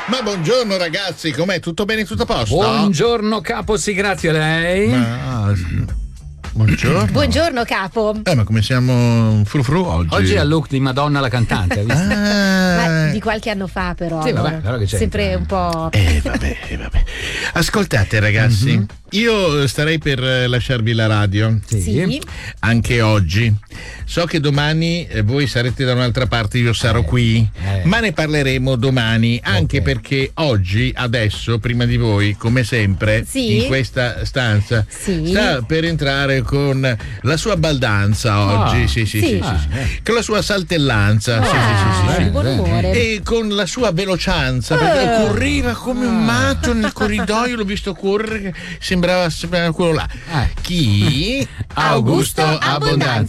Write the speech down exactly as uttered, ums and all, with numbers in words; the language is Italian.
Ma buongiorno ragazzi, com'è? Tutto bene? Tutto a posto? Buongiorno capo, sì, grazie a lei. Ma... Buongiorno. Buongiorno capo. Eh, ma come siamo frufru oggi? Oggi è il look di Madonna la cantante, hai visto? Ah. Ma di qualche anno fa però. Sì, vabbè, però che c'entra? Sempre un po'. Eh, vabbè, eh, vabbè. Ascoltate ragazzi, mm-hmm. io starei per lasciarvi la radio. Sì. Sì. Anche oggi. So che domani eh, voi sarete da un'altra parte, io sarò Eh, qui, eh. ma ne parleremo domani, anche Ok. perché oggi, adesso, prima di voi, come sempre, Sì. in questa stanza, Sì. sta per entrare con la sua baldanza oggi, Ah. sì, sì, Sì. sì, sì, Ah, sì. eh. con la sua saltellanza, sì, sì, sì, sì, Ah, sì. di buon bene. umore. E con la sua velocianza, perché Eh. correva come un matto nel corridoio, l'ho visto correre, sembrava, sembrava quello là. Eh. Chi? Augusto Abbondanza.